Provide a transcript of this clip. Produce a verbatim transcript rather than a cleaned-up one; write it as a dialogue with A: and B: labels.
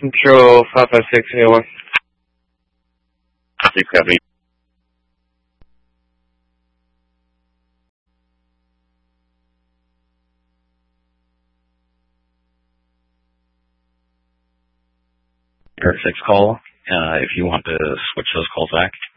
A: Control five five six eight one.
B: six copy. Air six call, uh, if you want to switch those calls back.